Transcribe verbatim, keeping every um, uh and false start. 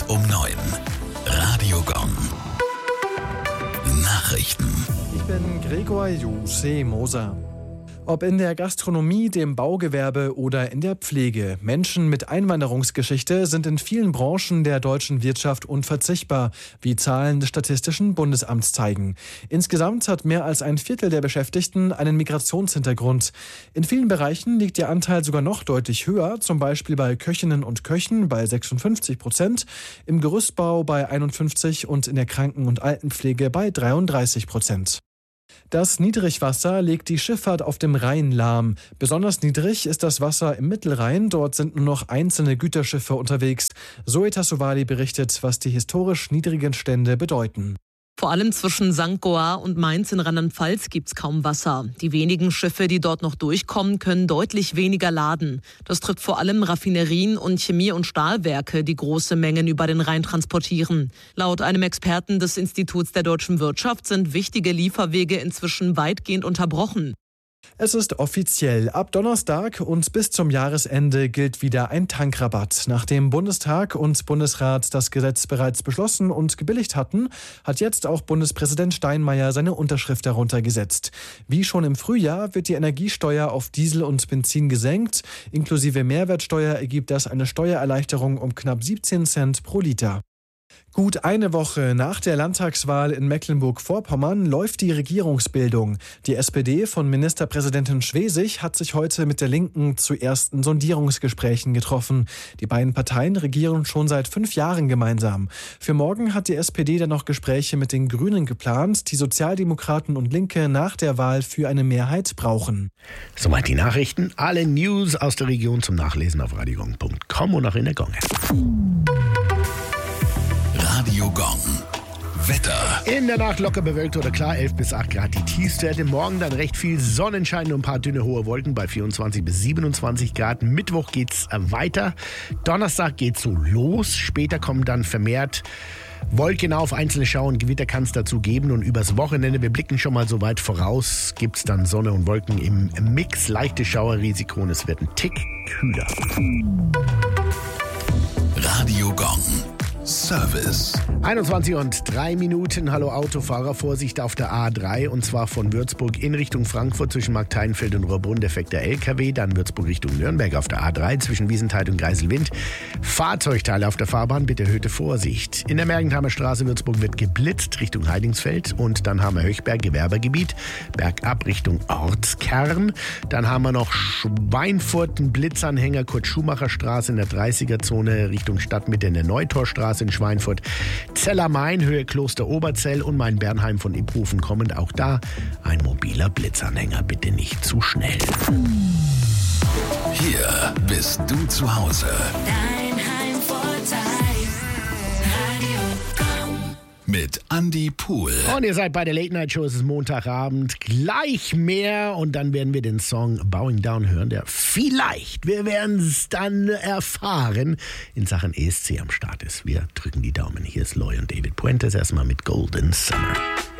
um neun. Radio Gong. Nachrichten. Ich bin Gregor Jose Moser. Ob in der Gastronomie, dem Baugewerbe oder in der Pflege, Menschen mit Einwanderungsgeschichte sind in vielen Branchen der deutschen Wirtschaft unverzichtbar, wie Zahlen des Statistischen Bundesamts zeigen. Insgesamt hat mehr als ein Viertel der Beschäftigten einen Migrationshintergrund. In vielen Bereichen liegt der Anteil sogar noch deutlich höher, zum Beispiel bei Köchinnen und Köchen bei sechsundfünfzig Prozent, im Gerüstbau bei einundfünfzig und in der Kranken- und Altenpflege bei dreiunddreißig Prozent. Das Niedrigwasser legt die Schifffahrt auf dem Rhein lahm. Besonders niedrig ist das Wasser im Mittelrhein. Dort sind nur noch einzelne Güterschiffe unterwegs. Zoe Tassovali berichtet, was die historisch niedrigen Stände bedeuten. Vor allem zwischen Sankt Goar und Mainz in Rheinland-Pfalz gibt's kaum Wasser. Die wenigen Schiffe, die dort noch durchkommen, können deutlich weniger laden. Das trifft vor allem Raffinerien und Chemie- und Stahlwerke, die große Mengen über den Rhein transportieren. Laut einem Experten des Instituts der deutschen Wirtschaft sind wichtige Lieferwege inzwischen weitgehend unterbrochen. Es ist offiziell. Ab Donnerstag und bis zum Jahresende gilt wieder ein Tankrabatt. Nachdem Bundestag und Bundesrat das Gesetz bereits beschlossen und gebilligt hatten, hat jetzt auch Bundespräsident Steinmeier seine Unterschrift darunter gesetzt. Wie schon im Frühjahr wird die Energiesteuer auf Diesel und Benzin gesenkt. Inklusive Mehrwertsteuer ergibt das eine Steuererleichterung um knapp siebzehn Cent pro Liter. Gut eine Woche nach der Landtagswahl in Mecklenburg-Vorpommern läuft die Regierungsbildung. Die S P D von Ministerpräsidentin Schwesig hat sich heute mit der Linken zu ersten Sondierungsgesprächen getroffen. Die beiden Parteien regieren schon seit fünf Jahren gemeinsam. Für morgen hat die S P D dann noch Gespräche mit den Grünen geplant, die Sozialdemokraten und Linke nach der Wahl für eine Mehrheit brauchen. Soweit die Nachrichten. Alle News aus der Region zum Nachlesen auf radiogong punkt com und auch in der Gong-App. Radio Gong. Wetter. In der Nacht locker bewölkt oder klar, elf bis acht Grad die Tiefstwerte. Morgen dann recht viel Sonnenschein und ein paar dünne hohe Wolken bei vierundzwanzig bis siebenundzwanzig Grad. Mittwoch geht's weiter. Donnerstag geht's so los. Später kommen dann vermehrt Wolken auf, einzelne Schauer und Gewitter kann es dazu geben. Und übers Wochenende, wir blicken schon mal so weit voraus, gibt's dann Sonne und Wolken im Mix. Leichte Schauerrisiko und es wird ein Tick kühler. Radio Gong. Service. einundzwanzig und drei Minuten. Hallo Autofahrer, Vorsicht auf der A drei und zwar von Würzburg in Richtung Frankfurt zwischen Markteilenfeld und Rohrbrunn defekter L K W, dann Würzburg Richtung Nürnberg auf der A drei zwischen Wiesenthal und Geiselwind. Fahrzeugteile auf der Fahrbahn, bitte erhöhte Vorsicht. In der Mergentheimer Straße Würzburg wird geblitzt Richtung Heidingsfeld und dann haben wir Höchberg, Gewerbegebiet, bergab Richtung Ortskern. Dann haben wir noch Schweinfurt, einen Blitzanhänger, Kurt-Schumacher-Straße in der dreißiger-Zone Richtung Stadtmitte in der Neutorstraße in Schweinfurt, Zellermain, Höhe Kloster Oberzell und Main-Bernheim von Iphofen kommend. Auch da ein mobiler Blitzanhänger. Bitte nicht zu schnell. Hier bist du zu Hause. Dein Heimvorteil. Radio Gong. Mit Andi Pohl. Und ihr seid bei der Late Night Show, es ist Montagabend, gleich mehr und dann werden wir den Song Bowing Down hören, der vielleicht, wir werden es dann erfahren, in Sachen E S C am Start ist. Wir drücken die Daumen. Hier ist Loy und David Puentes erstmal mit Golden Summer.